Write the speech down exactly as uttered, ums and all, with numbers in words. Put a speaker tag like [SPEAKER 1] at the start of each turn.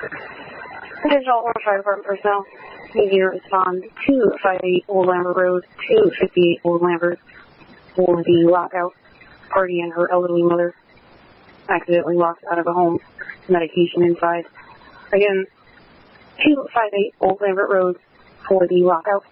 [SPEAKER 1] Digital or Fire Department personnel need you to respond to five eight Old Lambert Road, two fifty-eight Old Lambert for the lockout. Party and her elderly mother accidentally locked out of a home, medication inside. Again, two fifty-eight Old Lambert Road for the lockout.